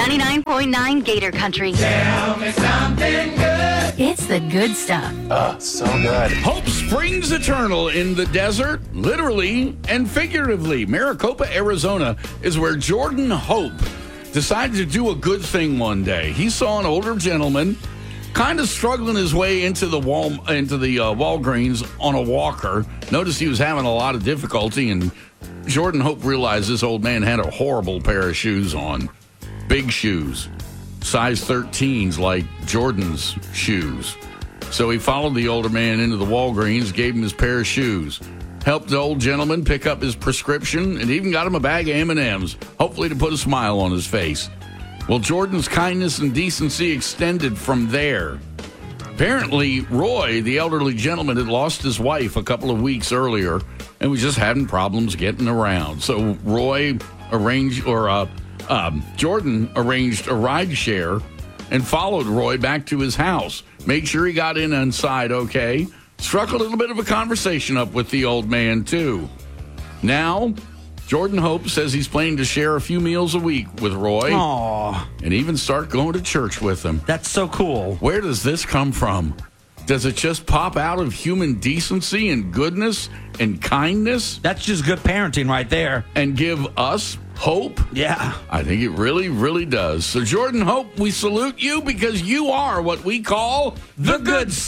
99.9 Gator Country. Tell me something good. It's the good stuff. So good. Hope springs eternal in the desert, literally and figuratively. Maricopa, Arizona is where Jordan Hope decided to do a good thing one day. He saw an older gentleman kind of struggling his way into the Walgreens on a walker. Noticed he was having a lot of difficulty, and Jordan Hope realized this old man had a horrible pair of shoes on. Big shoes. Size 13s like Jordan's shoes. So he followed the older man into the Walgreens, gave him his pair of shoes, helped the old gentleman pick up his prescription, and even got him a bag of M&Ms, hopefully to put a smile on his face. Well, Jordan's kindness and decency extended from there. Apparently, Roy, the elderly gentleman, had lost his wife a couple of weeks earlier and was just having problems getting around. So Jordan arranged a ride share and followed Roy back to his house. Made sure he got in inside okay. Struck a little bit of a conversation up with the old man, too. Now, Jordan Hope says he's planning to share a few meals a week with Roy. Aww. And even start going to church with him. That's so cool. Where does this come from? Does it just pop out of human decency and goodness and kindness? That's just good parenting right there. And give us hope? Yeah. I think it really, really does. So, Jordan Hope, we salute you because you are what we call the good stuff.